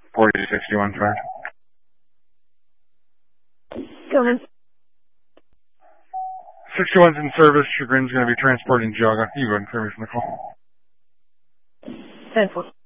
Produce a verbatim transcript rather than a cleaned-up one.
forty sixty-one, sorry. Going. sixty-one's in service. Chagrin's going to be transporting Jaga. You go ahead and clear me from the call. ten four.